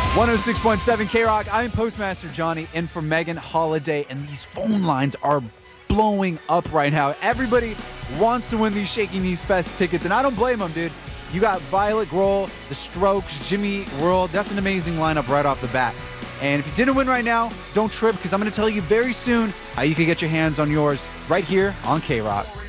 106.7 K-Rock. I'm Postmaster Johnny in for Megan Holiday, and these phone lines are blowing up right now. Everybody wants to win these Shaky Knees Fest tickets, and I don't blame them, dude. You got Violet Grohl, The Strokes, Jimmy World. That's an amazing lineup right off the bat. And if you didn't win right now, don't trip, because I'm going to tell you very soon how you can get your hands on yours right here on K-Rock.